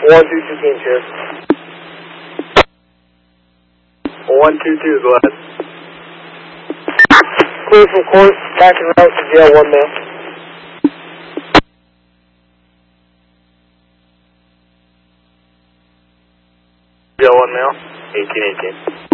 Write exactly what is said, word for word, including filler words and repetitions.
one two two team chair. one two two, go ahead. Clear from course, back and route to jail, one male. Jail, one male, eighteen eighteen.